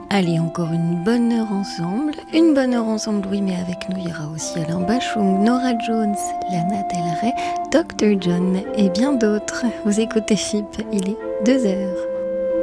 Allez, encore une bonne heure ensemble. Une bonne heure ensemble, oui, mais avec nous, il y aura aussi Alain Bachung, Nora Jones, Lana Del Rey, Dr. John et bien d'autres. Vous écoutez FIP, il est 2 heures.